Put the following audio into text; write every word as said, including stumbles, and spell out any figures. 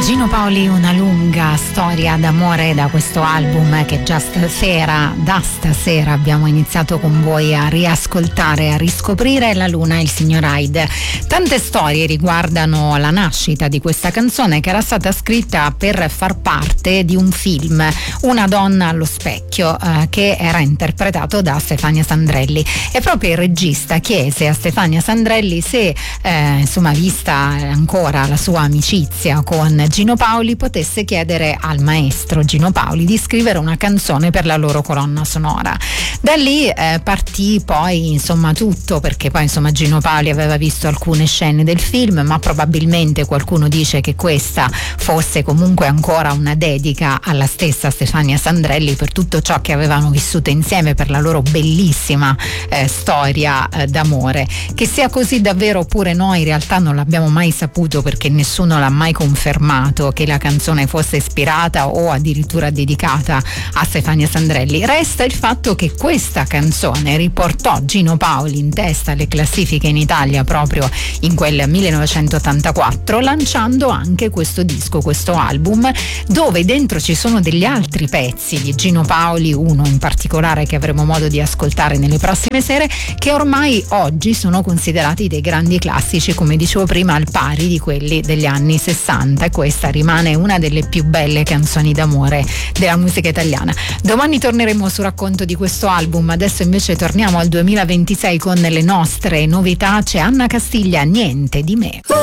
Gino Paoli, una lunga storia d'amore da questo album che già stasera, da stasera abbiamo iniziato con voi a riascoltare, a riscoprire. La luna e il signor Hyde. Tante storie riguardano la nascita di questa canzone, che era stata scritta per far parte di un film, Una donna allo specchio, eh, che era interpretato da Stefania Sandrelli, e proprio il regista chiese a Stefania Sandrelli se eh, insomma, vista ancora la sua amicizia con Gino Paoli, potesse chiedere al maestro Gino Paoli di scrivere una canzone per la loro colonna sonora. Da lì eh, partì poi insomma tutto, perché poi insomma Gino Paoli aveva visto alcune scene del film, ma probabilmente qualcuno dice che questa fosse comunque ancora una dedica alla stessa Stefania Sandrelli per tutto ciò che avevano vissuto insieme, per la loro bellissima eh, storia eh, d'amore. Che sia così davvero oppure no, in realtà non l'abbiamo mai saputo, perché nessuno l'ha mai confermato che la canzone fosse ispirata o addirittura dedicata a Stefania Sandrelli. Resta il fatto che questa canzone riportò Gino Paoli in testa alle classifiche in Italia proprio in quel millenovecentottantaquattro, lanciando anche questo disco, questo album, dove dentro ci sono degli altri pezzi di Gino Paoli, uno in particolare che avremo modo di ascoltare nelle prossime sere, che ormai oggi sono considerati dei grandi classici, come dicevo prima, al pari di quelli degli anni sessanta, e questa rimane una delle più belle canzoni d'amore della musica italiana. Domani torneremo sul racconto di questo album, adesso invece torniamo al duemilaventisei con le nostre novità. C'è Anna Castiglia, Niente di me.